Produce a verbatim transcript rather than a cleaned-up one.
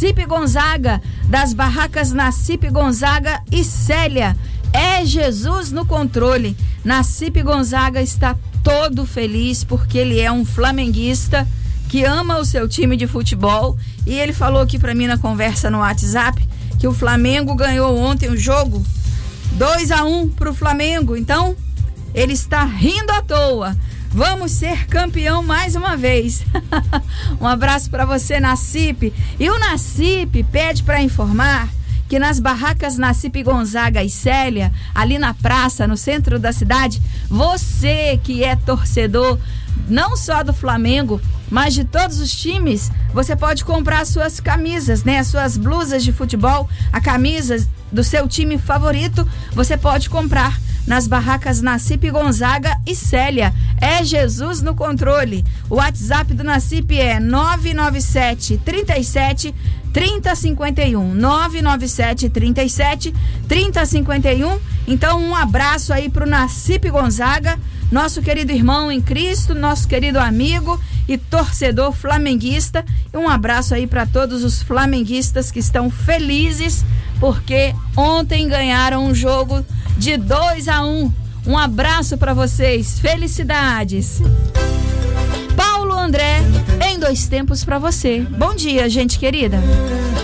Nacipe Gonzaga, das barracas Nacipe Gonzaga e Célia. É Jesus no controle. Nacipe Gonzaga está todo feliz porque ele é um flamenguista que ama o seu time de futebol, e ele falou aqui pra mim na conversa no WhatsApp que o Flamengo ganhou ontem o jogo dois a um pro Flamengo. Então ele está rindo à toa. Vamos ser campeão mais uma vez. Um abraço para você, Nacipe. E o Nacipe pede para informar que nas barracas Nacipe Gonzaga e Célia, ali na praça, no centro da cidade, você que é torcedor não só do Flamengo, mas de todos os times, você pode comprar suas camisas, né? As suas blusas de futebol, a camisa do seu time favorito, você pode comprar nas barracas Nacipe Gonzaga e Célia. É Jesus no controle. O WhatsApp do Nacipe é nove nove sete, três sete, três zero cinco um. nove nove sete, três sete, três zero cinco um. Então, um abraço aí pro Nacipe Gonzaga, nosso querido irmão em Cristo, nosso querido amigo e torcedor flamenguista. E um abraço aí para todos os flamenguistas que estão felizes porque ontem ganharam um jogo de dois a um. Um abraço para vocês, felicidades. Paulo André, em dois tempos para você. Bom dia, gente querida.